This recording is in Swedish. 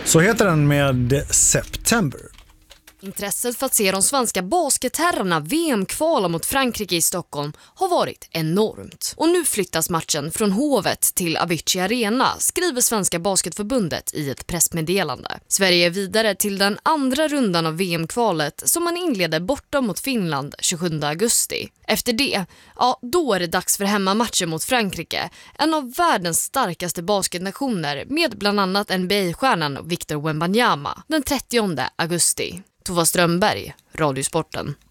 Så heter den med September. Intresset för att se de svenska basketherrarna VM-kvala mot Frankrike i Stockholm har varit enormt. Och nu flyttas matchen från Hovet till Avicii Arena, skriver Svenska Basketförbundet i ett pressmeddelande. Sverige är vidare till den andra rundan av VM-kvalet som man inleder borta mot Finland 27 augusti. Efter det, då är det dags för hemmamatchen mot Frankrike, en av världens starkaste basketnationer med bland annat NBA-stjärnan Victor Wembanyama den 30 augusti. Tova Strömberg, Radiosporten.